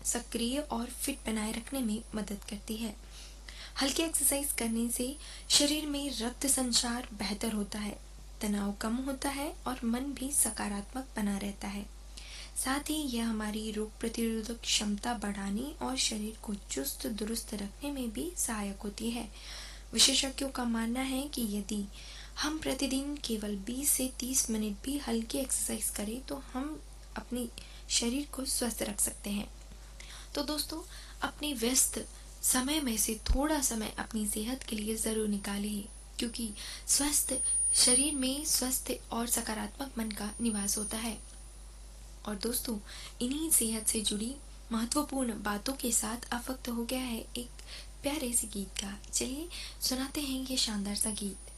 सक्रिय और फिट बनाए रखने में मदद करती है। हल्की एक्सरसाइज करने से शरीर में रक्त संचार बेहतर होता है, तनाव कम होता है और मन भी सकारात्मक बना रहता है। साथ ही यह हमारी रोग प्रतिरोधक क्षमता बढ़ाने और शरीर को चुस्त दुरुस्त रखने में भी सहायक होती है। विशेषज्ञों का मानना है कि यदि हम प्रतिदिन केवल 20 से 30 मिनट भी हल्की एक्सरसाइज करें तो हम अपने शरीर को स्वस्थ रख सकते हैं। तो दोस्तों, अपने व्यस्त समय में से थोड़ा समय अपनी सेहत के लिए ज़रूर निकालें, क्योंकि स्वस्थ शरीर में स्वस्थ और सकारात्मक मन का निवास होता है। और दोस्तों, इन्हीं सेहत से जुड़ी महत्वपूर्ण बातों के साथ अब वक्त हो गया है एक प्यारे से गीत का। चलिए सुनाते हैं ये शानदार सा गीत।